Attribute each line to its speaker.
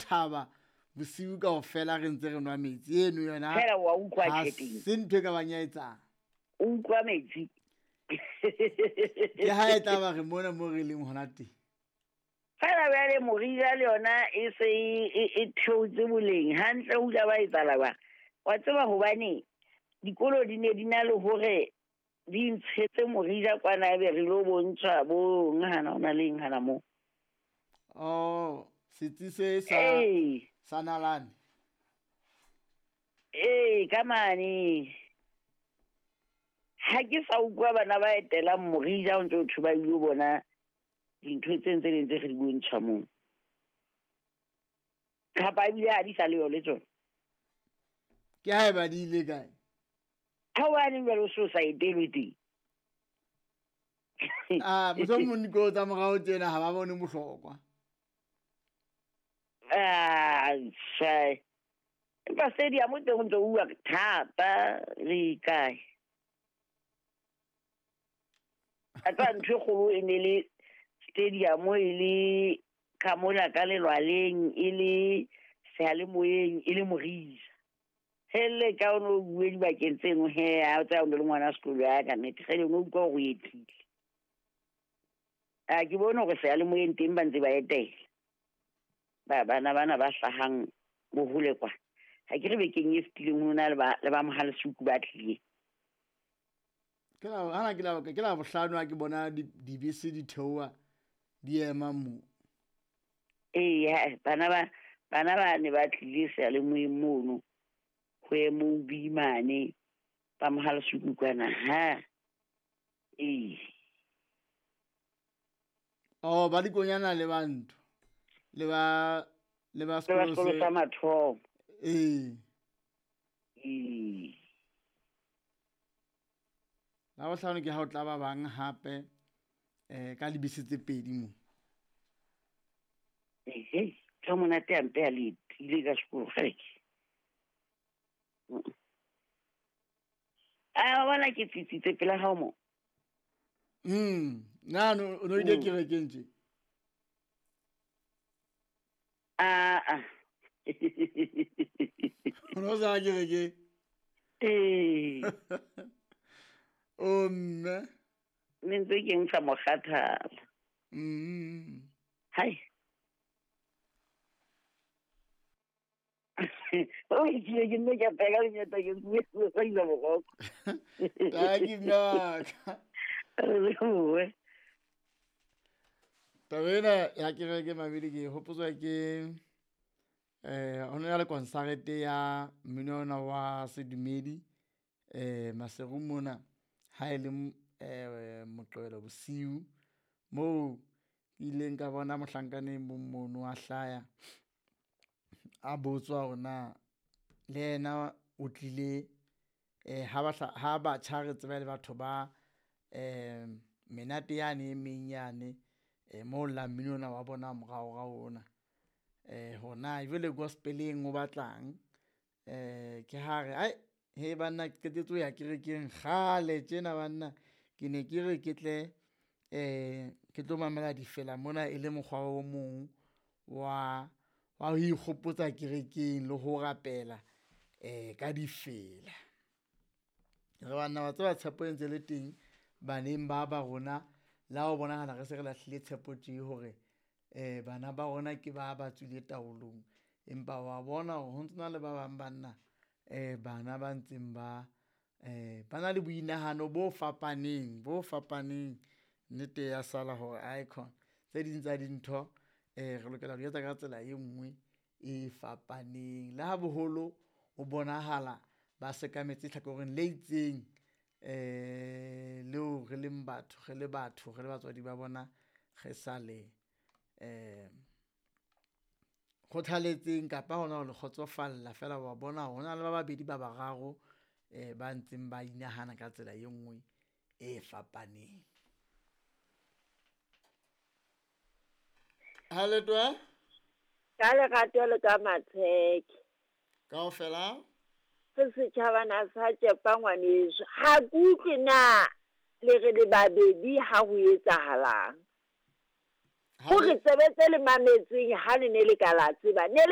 Speaker 1: thaba bosiu ka ofela re ntse re nwa metsi eno yona
Speaker 2: fela wa utlwa
Speaker 1: ha
Speaker 2: chatting
Speaker 1: se ntho e ka bang ya etsang
Speaker 2: o utlwa metsi
Speaker 1: ke ha e tla ba re mona mo re leng hona teng
Speaker 2: fela bjale morija le yona e se e theotse boleng hantle o tla ba etsala ba wa tseba hobane dikolo di ne di na le hore di ntshetse morija kwana be re lo bontshwa bo ngana ona le ngana mo
Speaker 1: setsi se sa Nalane
Speaker 2: ka mane ha ke sa utlwa bana ba etela morija o ntse o thuba ile bona dintho tse ntse re di bontshwa moo kapa ebile ha di sa le yo le tsona
Speaker 1: ke ha ba di ile kae
Speaker 2: ha wa ne bjalo society le teng
Speaker 1: botho monni go tsa morao tsena ha ba bone mohlokwa
Speaker 2: sai empa stadium o teng o ntse o bua thata le kae a tla ntho kgolo e ne le stadium e le kamola ka lelwaleng e le sealemoyeng e le morija hele ka o no bue dibakeng tseno he a tsa o le ngwana sekolo ya ka nnete hele o no utlwa go etile ke bone gore sealemoyeng teng ba ntse ba etela bana ba hlahang bohole kwa ha ke re bekeng e fetileng ho na le ba Mohalesuku ba tlile
Speaker 1: ke la bohlano ha ke bona dibese di theoa di ema mo
Speaker 2: bana ba ne ba tlile sealemoyeng mono ho emo bimane ba Mohalesuku kwana
Speaker 1: ba dikonyana le bantu le ba
Speaker 2: sekolo sa mathomo
Speaker 1: la bohlano ke ha o tla ba bang hape ka lebese tse pedi mo
Speaker 2: ka monate ampe a le ile ka sekolo gaeke bona ke tsitsitse pela ha mo
Speaker 1: no ile kerekeng tje no sa kereke mme
Speaker 2: ne ntse ke ntsha mokgathala hai ke nne ke pega lenyata ke bue sa ile mogoko
Speaker 1: ke mnaka tabena ya kereke mabedi ke hopotswa ke ona le concert ya mmino wa sedumedi Maseru mona ha ile Moqebelo bosiu mo ileng ka bona mohlankane mono a hlaya a botswa rona le yena o tlile ha ba tshare tseba le batho ba menate yane e menyane mo la mmino wa bona morao ga ona hona jwale gospeleng o batlang ke hare he banna ke tsetso ya kerekeng khale tjena banna ke ne ke re ke tle ke tlo mamela difela mona e le mokgwa o mong wa ho ikgopotsa kerekeng le ho rapela ka difela re banna ba tseba tshepo entse le teng baneng ba rona la ho bonahala re se re lahlile tshepo tje hore bana ba rona ke ba tswile taolong empa wa bona hore ho ntse le ba bang banna bana ba ntseng ba na le boinahano bo fapaneng nnete ya sala hore icon tse ding tsa dintho re lokela ho etsa ka tsela e nngwe e fapaneng le ha boholo o bonahala ba sekametse tlhakoreng le itseng leo re leng batho re le batswadi ba bona ge sale kgothaletseng kapa hona ho le kgotsofalla fela wa bona hona le ba babedi ba bararo ba ntseng ba inahana ka tsela e nngwe e fapaneng haletwa
Speaker 3: ka lerato le ka matsheke
Speaker 1: kaofela
Speaker 3: se setjhabana sa Tshepangwaneso ha kutlwe na le re le babedi ha ho etsahalang ho re tsebetse le mametseng ha le ne le ka la tseba ne